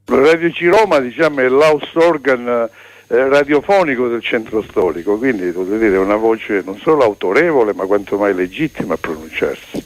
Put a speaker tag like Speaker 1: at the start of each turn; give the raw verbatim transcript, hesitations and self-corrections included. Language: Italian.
Speaker 1: Radio C Roma, diciamo, è l'house organ eh, radiofonico del centro storico, quindi potete dire è una voce non solo autorevole ma quanto mai legittima a pronunciarsi.